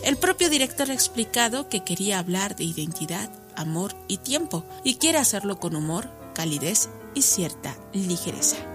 El propio director ha explicado que quería hablar de identidad, amor y tiempo, y quiere hacerlo con humor, calidez y cierta ligereza.